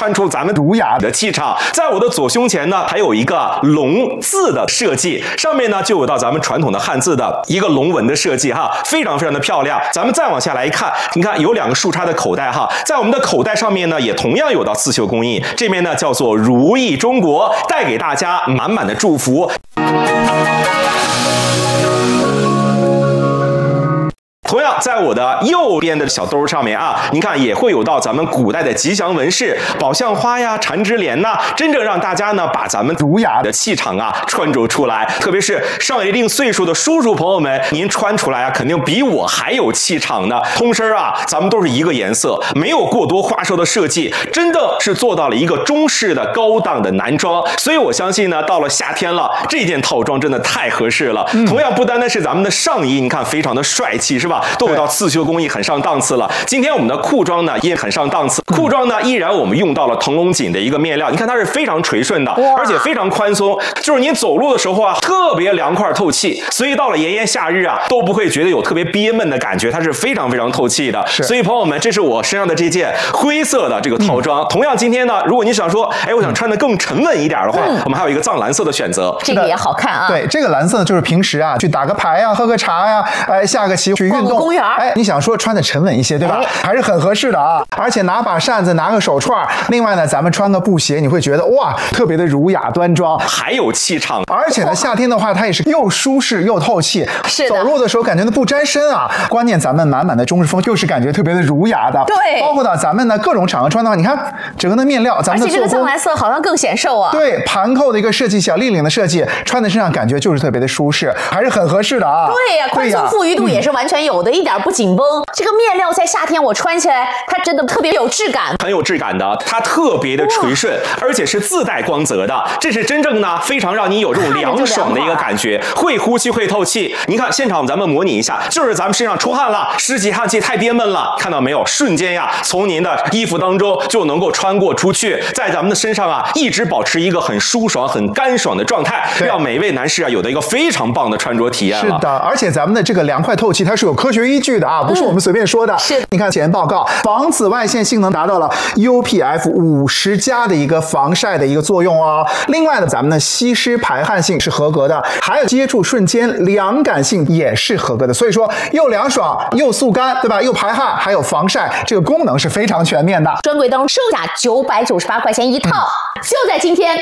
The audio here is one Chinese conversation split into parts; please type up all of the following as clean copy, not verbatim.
穿出咱们儒雅的气场。在我的左胸前呢，还有一个龙字的设计，上面呢就有到咱们传统的汉字的一个龙纹的设计哈，非常非常的漂亮。咱们再往下来一看，你看有2个树杈的口袋哈，在我们的口袋上面呢，也同样有到刺绣工艺，这面呢叫做如意中国，带给大家满满的祝福。同样，在我的右边的小兜上面啊，您看也会有到咱们古代的吉祥纹饰，宝相花呀、缠枝莲呐，真正让大家呢把咱们儒雅的气场啊穿着出来。特别是上了一定岁数的叔叔朋友们，您穿出来啊，肯定比我还有气场呢。通身啊，咱们都是一个颜色，没有过多花哨的设计，真的是做到了一个中式的高档的男装。所以我相信呢，到了夏天了，这件套装真的太合适了。同样，不单单是咱们的上衣，你看非常的帅气，是吧？都有到刺绣工艺很上档次了。今天我们的裤装呢也很上档次，裤装呢依然我们用到了腾龙锦的一个面料，你看它是非常垂顺的，而且非常宽松，就是您走路的时候啊特别凉快透气，所以到了炎炎夏日啊都不会觉得有特别憋闷的感觉，它是非常非常透气的。所以朋友们，这是我身上的这件灰色的这个套装。同样今天呢，如果你想说，哎，我想穿得更沉稳一点的话，我们还有一个藏蓝色的选择， 这个也好看啊。 对，这个蓝色呢就是平时啊去打个牌呀、喝个茶呀、下个棋去运动。 公园， 你想说穿的沉稳一些，对吧？还是很合适的啊。而且拿把扇子，拿个手串，另外呢，咱们穿个布鞋，你会觉得哇，特别的儒雅端庄， 还有气场。 而且呢，夏天的话，它也是又舒适又透气， 是的， 走路的时候感觉不沾身啊。关键咱们满满的中式风，就是感觉特别的儒雅的。 对， 包括到咱们的各种场合穿的话，你看整个的面料，咱们的而且这个藏蓝色好像更显瘦啊。 对，盘扣的一个设计，小立领的设计，穿在身上感觉就是特别的舒适，还是很合适的啊。 对呀，宽松富裕度也是完全有的，一点不紧绷。这个面料在夏天我穿起来，它真的特别有质感， 很有质感的，它特别的垂顺，而且是自带光泽的，这是真正呢非常让你有这种凉爽的一个感觉，会呼吸会透气。您看现场咱们模拟一下，就是咱们身上出汗了，湿气汗气太憋闷了，看到没有？瞬间呀，从您的衣服当中就能够穿过出去，在咱们的身上啊一直保持一个很舒爽、很干爽的状态，让每位男士啊有的一个非常棒的穿着体验了。 是的，而且咱们的这个凉快透气，它是有科学依据的啊，不是我们随便说的。 是， 你看检验报告，防紫外线性能达到了 UPF 50+的一个防晒的一个作用哦。另外呢，咱们的吸湿排汗性是合格的，还有接触瞬间凉感性也是合格的。所以说又凉爽又速干，对吧？又排汗，还有防晒，这个功能是非常全面的。 专柜当中售价998块钱一套，就在今天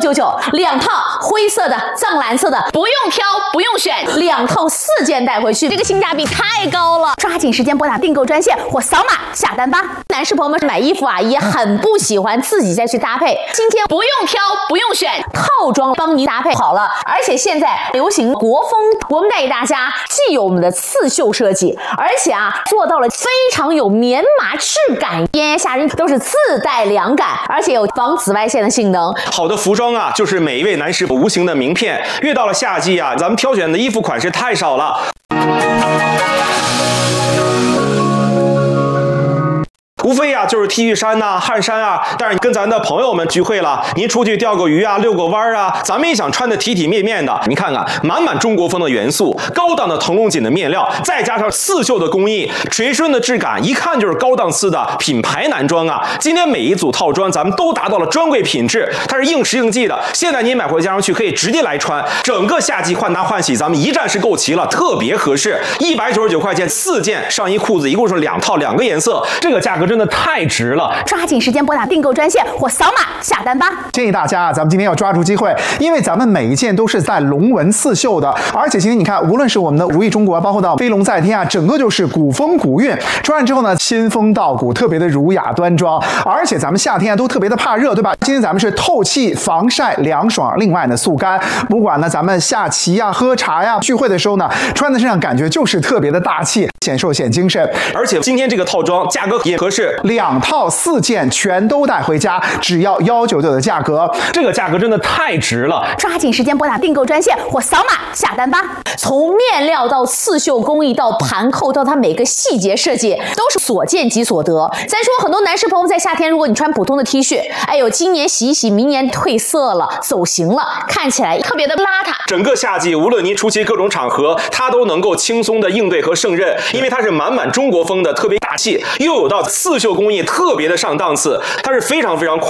199，2套灰色的、藏蓝色的，不用挑，不用选，2套4件带回去，这个性价比太高了！抓紧时间拨打订购专线或扫码下单吧。男士朋友们买衣服啊，也很不喜欢自己再去搭配，今天不用挑，不用选，套装帮您搭配好了。而且现在流行国风，我们带给大家既有我们的刺绣设计，而且啊做到了非常有棉麻质感，炎炎夏日都是自带凉感，而且有防紫外线的性能。 好的服装啊，就是每一位男士无形的名片。越到了夏季啊，咱们挑选的衣服款式太少了。无非啊就是 T 恤衫呐、汗衫啊，但是跟咱的朋友们聚会了，您出去钓个鱼啊、遛个弯啊，咱们也想穿得体体面面的。你看看，满满中国风的元素，高档的腾龙锦的面料，再加上刺绣的工艺，垂顺的质感，一看就是高档次的品牌男装啊。今天每一组套装咱们都达到了专柜品质，它是应时应季的。现在您买回家上去可以直接来穿，整个夏季换搭换洗咱们一站式购齐了，特别合适。199块钱4件上衣裤子，一共是2套2个颜色，这个价格真的太值了！ 抓紧时间拨打订购专线或扫码下单吧。 建议大家咱们今天要抓住机会，因为咱们每一件都是带龙纹刺绣的，而且今天你看，无论是我们的如意中国，包括到飞龙在天啊，整个就是古风古韵。穿上之后呢，新风道骨，特别的儒雅端庄。而且咱们夏天啊都特别的怕热，对吧？今天咱们是透气、防晒、凉爽，另外呢速干。不管呢咱们下棋呀、喝茶呀、聚会的时候呢，穿在身上感觉就是特别的大气，显瘦显精神。 而且今天这个套装价格也合适 ，2套4件全都带回家，只要199的价格， 这个价格真的太值了！ 抓紧时间拨打订购专线或扫码下单吧。从面料到刺绣工艺到盘扣到它每个细节设计，都是所见即所得。咱说很多男士朋友在夏天，如果你穿普通的 T 恤，哎呦，今年洗一洗，明年褪色了、走形了，看起来特别的邋遢。 整个夏季，无论您出席各种场合，它都能够轻松的应对和胜任，因为它是满满中国风的，特别大气，又有到刺绣工艺特别的上档次，它是非常非常